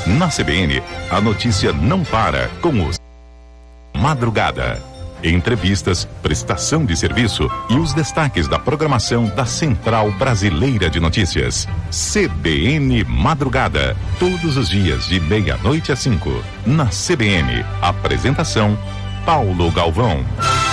Na CBN, a notícia não para com os Madrugada. Entrevistas, prestação de serviço e os destaques da programação da Central Brasileira de Notícias. CBN Madrugada. Todos os dias de 12:30 às 5. Na CBN. Apresentação: Paulo Galvão.